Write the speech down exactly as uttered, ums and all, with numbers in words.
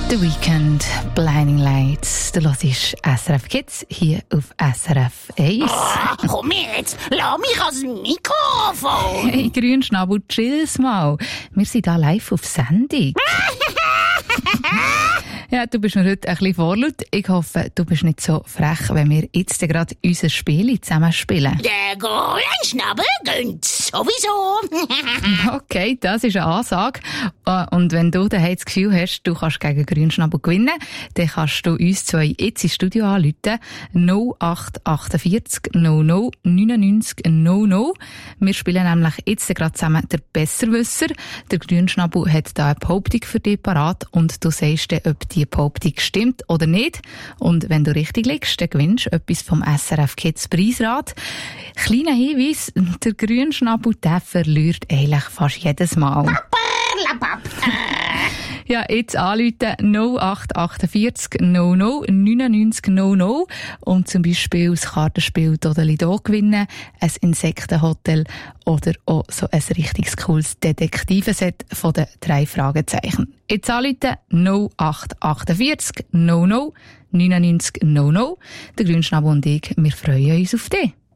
The Weekend, Blinding Lights. Du hörst S R F Kids hier auf S R F eins. Oh, komm jetzt, lass mich ans Mikrofon. Hey, Grünschnabel, chill's mal. Wir sind hier live auf Sendung. Ja, du bist mir heute ein bisschen vorlaut. Ich hoffe, du bist nicht so frech, wenn wir jetzt gerade unser Spiel zusammen spielen. Der Grünschnabel gönnt sowieso. Okay, das ist eine Ansage. Und wenn du daheim das Gefühl hast, du kannst gegen Grünschnabel gewinnen, dann kannst du uns zwei jetzt ins Studio anrufen. null acht achtundvierzig null null neunundneunzig null null. Wir spielen nämlich jetzt gerade zusammen der Besserwisser. Der Grünschnabel hat da eine Behauptung für dich parat und du sagst dann, ob die Behauptung stimmt oder nicht. Und wenn du richtig liegst, dann gewinnst du etwas vom S R F Kids Preisrad. Kleiner Hinweis, der Grünschnabel, der verliert eigentlich fast jedes Mal. Ja, jetzt anrufen null acht achtundvierzig null null neunundneunzig null null und zum Beispiel das Kartenspiel Dodelido gewinnen, ein Insektenhotel oder auch so ein richtig cooles Detektivenset von den drei Fragezeichen. Jetzt anrufen null acht achtundvierzig null null neunundneunzig null null. Der Grünschnabel und ich, wir freuen uns auf dich.